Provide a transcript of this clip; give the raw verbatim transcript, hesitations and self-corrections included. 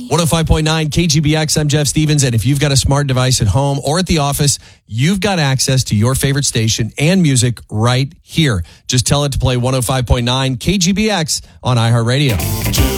one oh five point nine K G B X, I'm Jeff Stevens, and if you've got a smart device at home or at the office, you've got access to your favorite station and music right here. Just tell it to play one oh five point nine K G B X on iHeartRadio.